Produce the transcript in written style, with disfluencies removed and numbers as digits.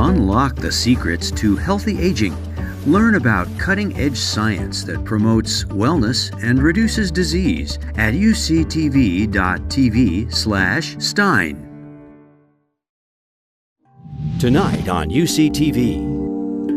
Unlock the secrets to healthy aging. Learn about cutting-edge science that promotes wellness and reduces disease at uctv.tv/Stein. Tonight on UCTV.